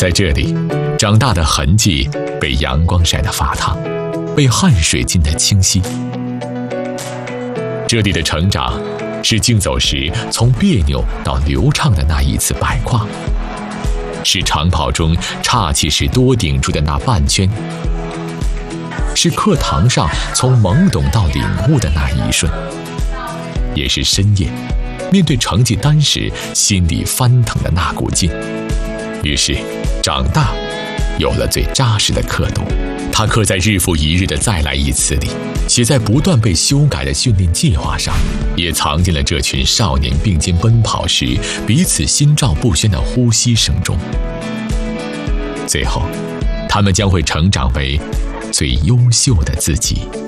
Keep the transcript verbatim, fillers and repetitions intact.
在这里，长大的痕迹被阳光晒得发烫，被汗水浸得清晰。这里的成长，是竞走时从别扭到流畅的那一次摆胯，是长跑中岔气时多顶出的那半圈，是课堂上从懵懂到领悟的那一瞬，也是深夜面对成绩单时心里翻腾的那股劲。于是长大有了最扎实的刻度，它刻在日复一日的再来一次里，写在不断被修改的训练计划上，也藏进了这群少年并肩奔跑时彼此心照不宣的呼吸声中。最后，他们将会成长为最优秀的自己。